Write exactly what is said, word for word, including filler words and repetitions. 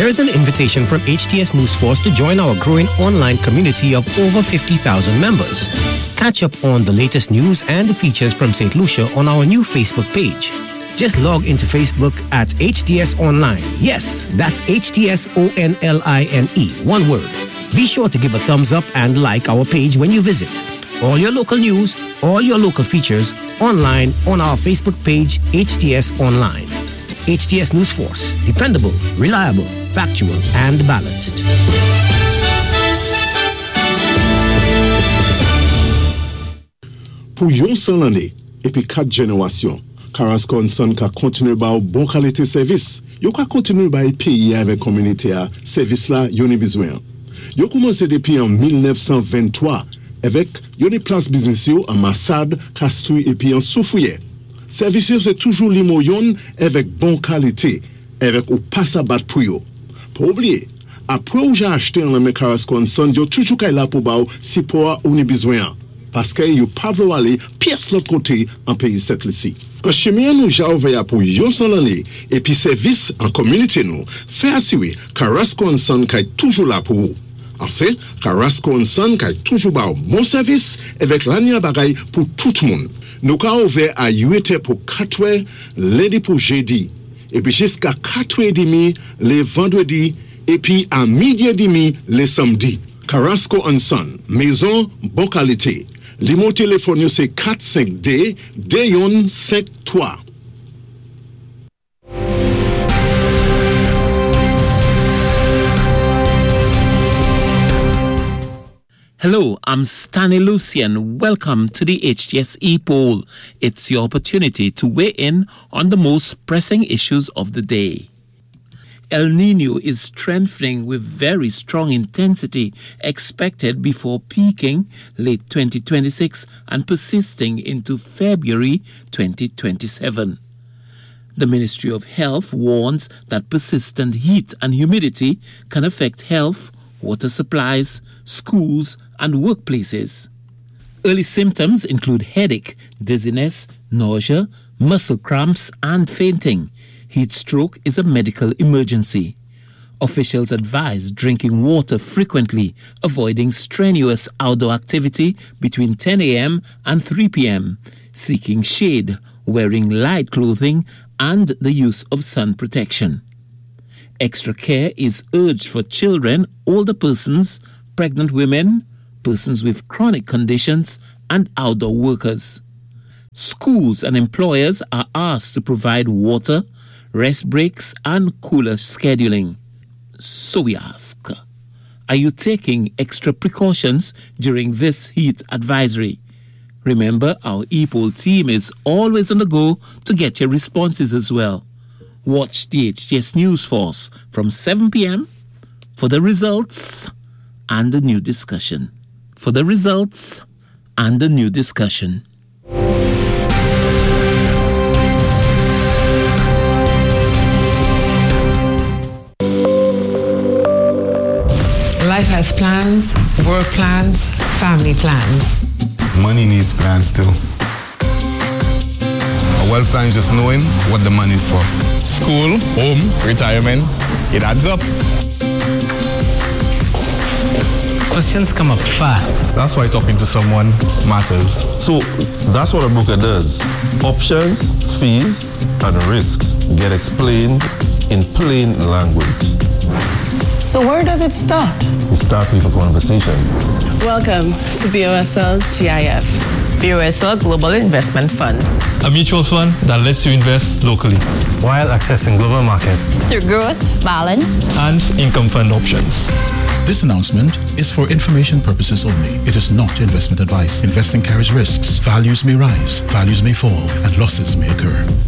There is an invitation from H T S News Force to join our growing online community of over fifty thousand members. Catch up on the latest news and the features from Saint Lucia on our new Facebook page. Just log into Facebook at H T S Online. Yes, that's H T S O N L I N E, one word. Be sure to give a thumbs up and like our page when you visit. All your local news, all your local features, online on our Facebook page, H T S Online. H T S News Force, dependable, reliable, factual, and balanced. Pour yon san l'année, et puis quatre générations, Carrasco and Son ka continue ba bon qualité service. Yo ka continue ba payer avec communauté a service là yon ni besoin. Yo commencé depuis en dix-neuf cent vingt-trois avec yon place business yo en Massad, Castouille et puis en Soufouye. Service yo c'est toujours limoyon avec bon qualité, avec ou pas à battre pour yo. Pas oublier, après ou j'ai acheté en Carrasco and Son, yo toujours kay là pour ba si pour ou ni besoin. Parce que yo pas vouloir aller pièce l'autre côté en pays cette ici. En chemin nous j'ai ouvert pour yon san l'année et puis service en communauté nous fait assurer Carrasco and Son kay toujours là pour vous. En fait, Carrasco and Son kay toujours ba bon service avec l'année bagay pour tout le monde. Nous ka ouvert à huit heures pour quatre heures lundi pour jeudi et puis jusqu'à quatre heures trente les vendredis et puis à midi et demi les samedis. Carrasco and Son, maison bonne qualité. Le mon téléphone c'est quatre cinq D deux cinq trois. Hello, I'm Stanley Lucian. Welcome to the H T S E-Poll. It's your opportunity to weigh in on the most pressing issues of the day. El Nino is strengthening with very strong intensity expected before peaking late twenty twenty-six and persisting into February twenty twenty-seven. The Ministry of Health warns that persistent heat and humidity can affect health, water supplies, schools, and workplaces. Early symptoms include headache, dizziness, nausea, muscle cramps, and fainting. Heat stroke is a medical emergency. Officials advise drinking water frequently, avoiding strenuous outdoor activity between ten a.m. and three p.m., seeking shade, wearing light clothing, and the use of sun protection. Extra care is urged for children, older persons, pregnant women, persons with chronic conditions, and outdoor workers. Schools and employers are asked to provide water, rest breaks, and cooler scheduling. So we ask, are you taking extra precautions during this heat advisory? Remember, our E-Poll team is always on the go to get your responses as well. Watch the H T S News Force from seven p.m. for the results and the new discussion. For the results and the new discussion. Life has plans, work plans, family plans. Money needs plans too. A well plan is just knowing what the money is for. School, home, retirement, it adds up. Questions come up fast. That's why talking to someone matters. So that's what a broker does. Options, fees, and risks get explained in plain language. So where does it start? We start with a conversation. Welcome to B O S L G I F. B O S L Global Investment Fund. A mutual fund that lets you invest locally while accessing global market through growth, balanced, and income fund options. This announcement is for information purposes only. It is not investment advice. Investing carries risks. Values may rise, values may fall, and losses may occur.